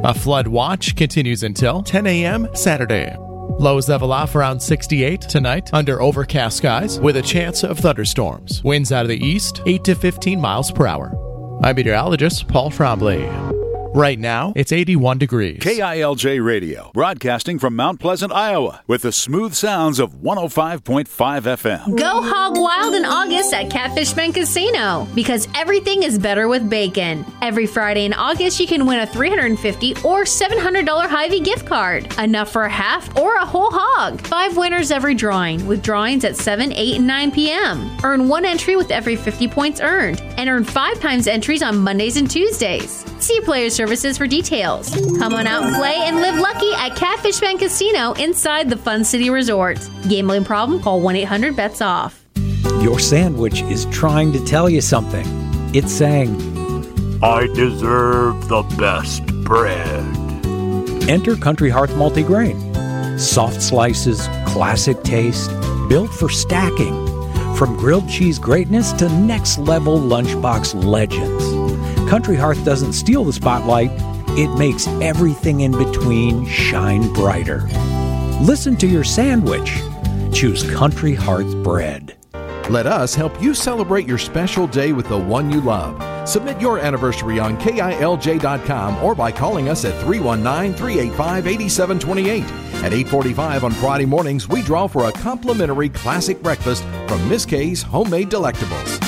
A flood watch continues until 10 a.m. Saturday. Lows level off around 68 tonight under overcast skies with a chance of thunderstorms. Winds out of the east, 8 to 15 miles per hour. I'm meteorologist Paul Trombley. Right now, it's 81 degrees. KILJ Radio, broadcasting from Mount Pleasant, Iowa, with the smooth sounds of 105.5 FM. Go hog wild in August at Catfish Bend Casino, because everything is better with bacon. Every Friday in August, you can win a $350 or $700 Hy-Vee gift card, enough for a half or a whole hog. 5 winners every drawing, with drawings at 7, 8, and 9 p.m. Earn 1 entry with every 50 points earned, and earn 5 times entries on Mondays and Tuesdays. See Player Services for details. Come on out and play and live lucky at Catfish Bend Casino inside the Fun City Resort. Gambling problem? Call 1-800-BETS-OFF. Your sandwich is trying to tell you something. It's saying, I deserve the best bread. Enter Country Hearth Multigrain. Soft slices, classic taste, built for stacking. From grilled cheese greatness to next level lunchbox legends. Country Hearth doesn't steal the spotlight, it makes everything in between shine brighter. Listen to your sandwich. Choose Country Hearth bread. Let us help you celebrate your special day with the one you love. Submit your anniversary on KILJ.com or by calling us at 319-385-8728. At 8:45 on Friday mornings, we draw for a complimentary classic breakfast from Miss K's Homemade Delectables.